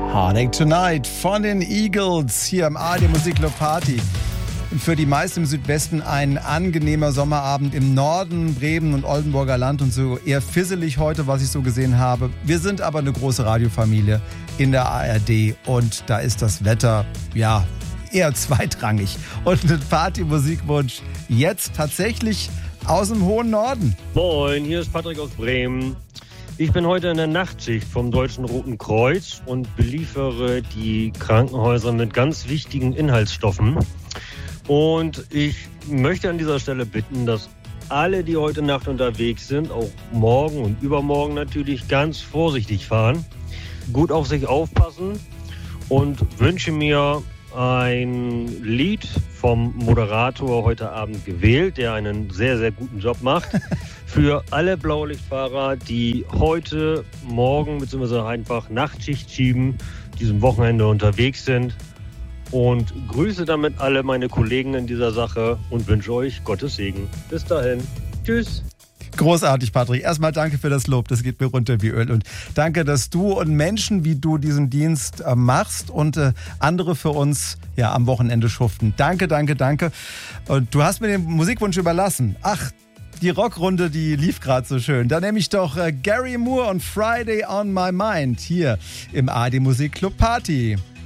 Heartache Tonight von den Eagles hier im ARD Musikclub Party. Für die meisten im Südwesten ein angenehmer Sommerabend, im Norden, Bremen und Oldenburger Land und so eher fisselig heute, was ich so gesehen habe. Wir sind aber eine große Radiofamilie in der ARD und da ist das Wetter, ja, eher zweitrangig. Und ein Partymusikwunsch jetzt tatsächlich aus dem hohen Norden. Moin, hier ist Patrick aus Bremen. Ich bin heute in der Nachtschicht vom Deutschen Roten Kreuz und beliefere die Krankenhäuser mit ganz wichtigen Inhaltsstoffen. Und ich möchte an dieser Stelle bitten, dass alle, die heute Nacht unterwegs sind, auch morgen und übermorgen natürlich ganz vorsichtig fahren, gut auf sich aufpassen und wünsche mir ein Lied vom Moderator heute Abend gewählt, der einen sehr, sehr guten Job macht. Für alle Blaulichtfahrer, die heute, morgen bzw. einfach Nachtschicht schieben, diesem Wochenende unterwegs sind. Und grüße damit alle meine Kollegen in dieser Sache und wünsche euch Gottes Segen. Bis dahin. Tschüss. Großartig, Patrick. Erstmal danke für das Lob. Das geht mir runter wie Öl. Und danke, dass du und Menschen wie du diesen Dienst machst und andere für uns ja am Wochenende schuften. Danke, danke, danke. Und du hast mir den Musikwunsch überlassen. Ach, die Rockrunde, die lief gerade so schön. Da nehme ich doch Gary Moore und Friday on My Mind hier im ARD Musikclub Party.